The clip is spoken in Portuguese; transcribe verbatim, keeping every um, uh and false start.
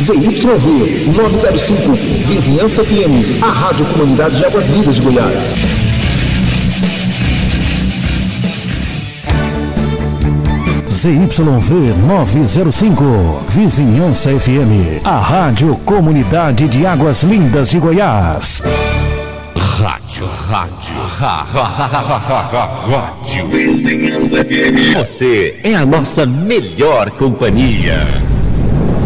Z Y V nove zero cinco, Vizinhança F M, a Rádio Comunidade de Águas Lindas de Goiás. Z Y V nove zero cinco, Vizinhança F M, a Rádio Comunidade de Águas Lindas de Goiás. Rádio, rádio, ra, ra, ra, ra, ra, ra, rádio Vizinhança F M. Você é a nossa melhor companhia.